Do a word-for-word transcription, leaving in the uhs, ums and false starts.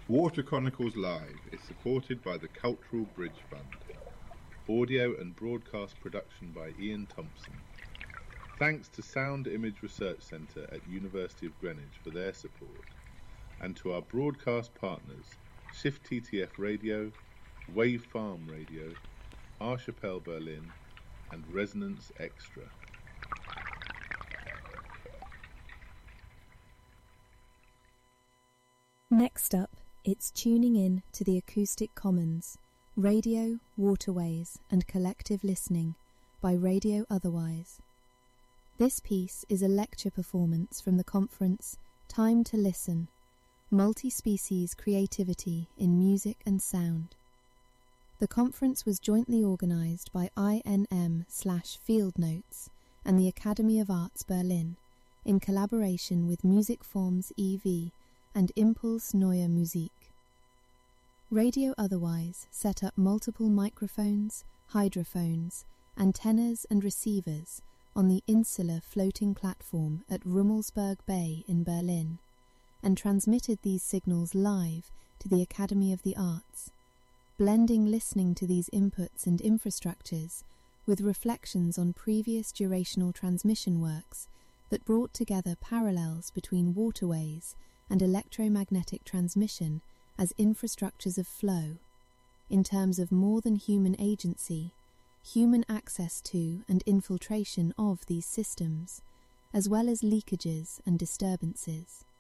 Water Chronicles Live is supported by the Cultural Bridge Fund. Audio and broadcast production by Ian Thompson. Thanks to Sound Image Research Centre at University of Greenwich for their support, and to our broadcast partners, Shift T T F Radio, Wave Farm Radio, Archipel Berlin, and Resonance Extra. Next up, it's tuning in to the Acoustic Commons, Radio, Waterways and Collective Listening by Radio Otherwise. This piece is a lecture performance from the conference Time to Listen, Multi-Species Creativity in Music and Sound. The conference was jointly organised by I N M slash Field Notes and the Academy of Arts Berlin in collaboration with Music Forms E V and Impuls Neue Musik. Radio Otherwise set up multiple microphones, hydrophones, antennas and receivers on the insular floating platform at Rummelsburg Bay in Berlin, and transmitted these signals live to the Academy of the Arts, blending listening to these inputs and infrastructures with reflections on previous durational transmission works that brought together parallels between waterways and electromagnetic transmission as infrastructures of flow, in terms of more than human agency, human access to and infiltration of these systems, as well as leakages and disturbances.